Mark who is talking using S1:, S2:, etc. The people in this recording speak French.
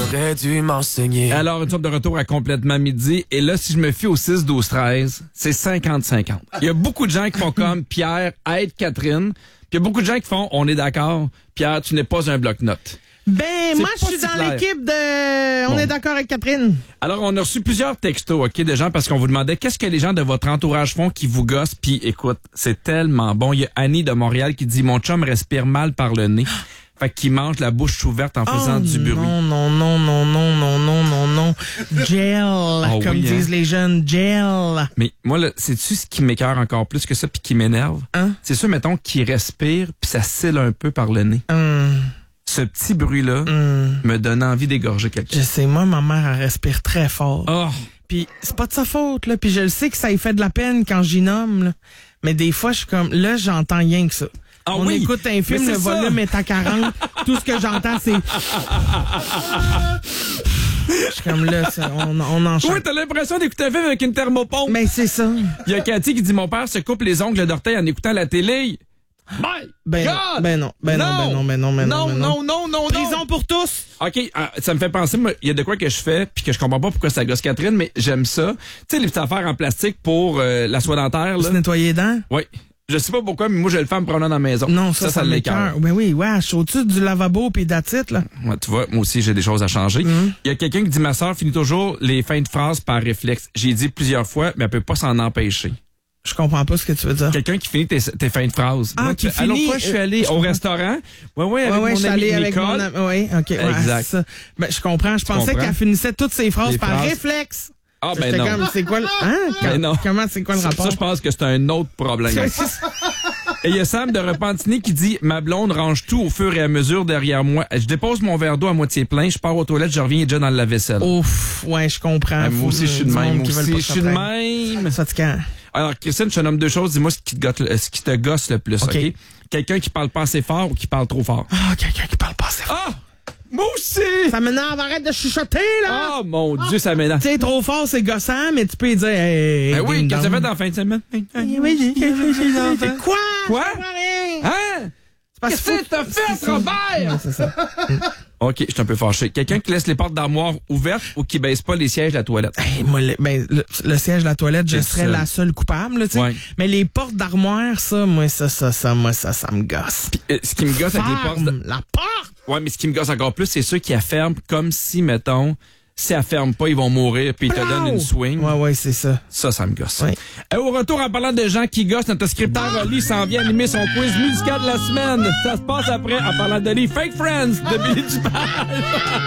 S1: T'aurais dû m'enseigner.
S2: Alors, une sorte de retour à complètement midi. Et là, si je me fie au 6-12-13, c'est 50-50. Il y a beaucoup de gens qui font comme Pierre, aide Catherine. Puis il y a beaucoup de gens qui font, on est d'accord, Pierre, tu n'es pas un bloc-notes.
S3: Ben,
S2: C'est
S3: moi, je
S2: pas
S3: suis
S2: si
S3: dans
S2: clair.
S3: l'équipe de... On est d'accord avec Catherine.
S2: Alors, on a reçu plusieurs textos, OK, de gens, parce qu'on vous demandait qu'est-ce que les gens de votre entourage font qui vous gossent. Puis, écoute, c'est tellement bon. Il y a Annie de Montréal qui dit, mon chum respire mal par le nez. Fait qu'il mange la bouche ouverte en faisant du bruit.
S3: Non. Gel, comme
S2: oui,
S3: disent les jeunes, gel.
S2: Mais moi, là, sais-tu ce qui m'écoeure encore plus que ça puis qui m'énerve?
S3: Hein?
S2: C'est ceux, mettons, qui respirent puis ça scille un peu par le nez. Ce petit bruit-là me donne envie d'égorger quelqu'un.
S3: Je sais, moi, ma mère, elle respire très fort.
S2: Oh!
S3: Puis c'est pas de sa faute, là. Puis je le sais que ça lui fait de la peine quand j'y nomme, là. Mais des fois, je suis comme, là, j'entends rien que ça.
S2: Ah
S3: on
S2: oui,
S3: écoute un film,
S2: mais
S3: le
S2: c'est ça.
S3: volume est à 40. Tout ce que j'entends, c'est... Je suis comme là, on enchaîne.
S2: Oui, t'as l'impression d'écouter un film avec une thermopompe.
S3: Mais c'est ça.
S2: Il y a Cathy qui dit, mon père se coupe les ongles d'orteil en écoutant la télé.
S3: Ben non. Prison pour tous.
S2: OK, ça me fait penser, moi, il y a de quoi que je fais, puis que je comprends pas pourquoi ça gosse Catherine, mais j'aime ça. Tu sais, les petites affaires en plastique pour la soie dentaire,
S3: Se
S2: là.
S3: nettoyer les dents.
S2: Oui. Je sais pas pourquoi, mais moi, je le fais en me promenant dans la maison.
S3: Non, ça l'écoeure. Ben oui, ouais, je suis au-dessus du lavabo puis that's it, là.
S2: Ouais, tu vois, moi aussi, j'ai des choses à changer. Il y a quelqu'un qui dit, ma sœur finit toujours les fins de phrase par réflexe. J'ai dit plusieurs fois, mais elle peut pas s'en empêcher.
S3: Je comprends pas ce que tu veux dire.
S2: Quelqu'un qui finit tes fins de phrase.
S3: Ah,
S2: Moi,
S3: qui
S2: alors,
S3: finit,
S2: fois, je suis allé au restaurant. Oui, avec
S3: Ouais,
S2: mon
S3: je suis
S2: ami
S3: allé avec
S2: Nicole.
S3: mon ami. Oui, OK. Ouais,
S2: Exact.
S3: c'est ça. Ben, je comprends. Je pensais
S2: comprends?
S3: qu'elle finissait toutes ses phrases
S2: Les
S3: par
S2: phrases.
S3: réflexe.
S2: Ah, ben
S3: J'étais
S2: non.
S3: comme, c'est quoi le... Hein?
S2: Ben non.
S3: Comment, c'est quoi le rapport?
S2: Ça, je pense que c'est un autre problème. Et il y a Sam de Repentigny qui dit, ma blonde range tout au fur et à mesure derrière moi. Je dépose mon verre d'eau à moitié plein, je pars aux toilettes, je reviens déjà dans le lave-vaisselle.
S3: Ouf, ouais, je comprends.
S2: Ah, moi aussi, je suis de même. Moi aussi, je suis de même.
S3: Ça te calme.
S2: Alors, Christine, je te nomme deux choses. Dis-moi ce qui te gosse le plus, OK? Quelqu'un qui parle pas assez fort ou qui parle trop fort?
S3: Ah, quelqu'un qui parle pas assez fort.
S2: Ah! Moi aussi!
S3: Ça m'énerve, arrête de chuchoter, là!
S2: Oh, mon Dieu, ça m'énerve.
S3: Tu sais, trop fort, c'est gossant, mais tu peux lui dire, hey,
S2: Ben oui,
S3: ding
S2: qu'est-ce que
S3: dong.
S2: ça fait dans la fin de semaine?
S3: Oui, j'ai quoi?
S2: Quoi?
S3: Je comprends rien.
S2: Hein?
S3: Parce
S2: Qu'est-ce que t'as fait, Robert?
S3: C'est ça.
S2: OK, je suis un peu fâché. Quelqu'un qui laisse les portes d'armoire ouvertes ou qui baisse pas les sièges de la toilette?
S3: Hey, moi, le siège de la toilette, je
S2: C'est
S3: serais
S2: seul.
S3: la seule coupable, là, tu sais.
S2: Ouais.
S3: Mais les portes d'armoire, ça me gosse.
S2: Puis, ce qui me gosse avec les portes...
S3: Ferme la porte!
S2: Ouais, mais ce qui me gosse encore plus, c'est ceux qui afferment comme si, mettons, si elles ferment pas, ils vont mourir, puis ils te donnent une swing.
S3: Ouais, c'est ça.
S2: Ça me gosse.
S3: Ouais.
S2: Au retour, en parlant de gens qui gossent, notre scripteur Oli s'en vient animer son quiz musical de la semaine. Ça se passe après, en parlant de Lee, Fake Friends de Billy Dupage.